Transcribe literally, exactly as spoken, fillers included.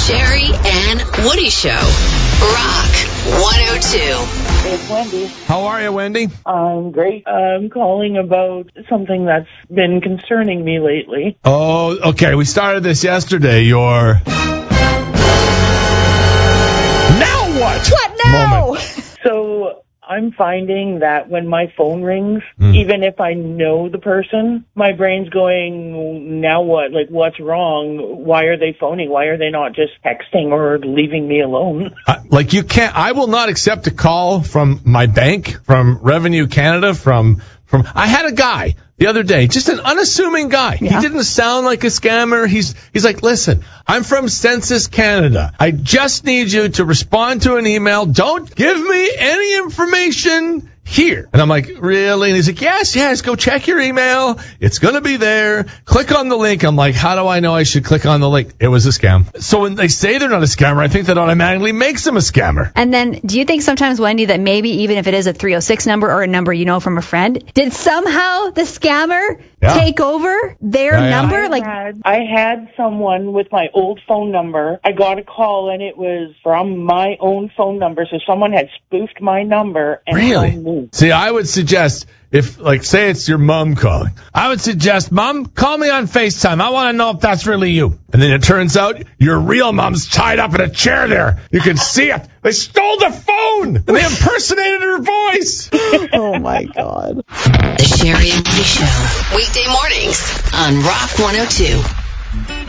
Sherry and Woody Show. Rock one oh two. It's Wendy. How are you, Wendy? I'm great. I'm calling about something that's been concerning me lately. Oh, okay. We started this yesterday. Your now what? What now? Moment. So I'm finding that when my phone rings, Mm. even if I know the person, my brain's going, now what? Like, what's wrong? Why are they phoning? Why are they not just texting or leaving me alone? Uh, like you can't. I will not accept a call from my bank, from Revenue Canada, from from. I had a guy the other day, just an unassuming guy. Yeah. He didn't sound like a scammer. He's he's like, listen, I'm from Census Canada. I just need you to respond to an email. Don't give me any information here. And I'm like, really? And he's like, yes, yes, go check your email. It's going to be there. Click on the link. I'm like, how do I know I should click on the link? It was a scam. So when they say they're not a scammer, I think that automatically makes them a scammer. And then do you think sometimes, Wendy, that maybe even if it is a three oh six number or a number you know from a friend, did somehow the scammer Yeah. take over their Yeah, yeah. number? I Like, had, I had someone with my old phone number. I got a call, and it was from my own phone number, so someone had spoofed my number and Really? phoned me. See, I would suggest, if, like, say it's your mom calling, I would suggest, Mom, call me on FaceTime. I want to know if that's really you. And then it turns out your real mom's tied up in a chair there. You can see it. They stole the phone, and they impersonated her voice. oh, my God. The Sherry and Woody Show. Weekday mornings on Rock one oh two.